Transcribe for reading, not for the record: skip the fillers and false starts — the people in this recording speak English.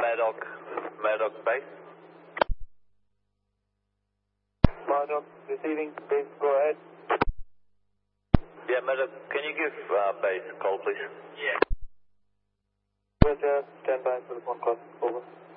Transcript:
Murdoch base. Murdoch receiving, base, go ahead. Yeah, Murdoch, can you give base a call, please? Roger, stand by for the phone call, over.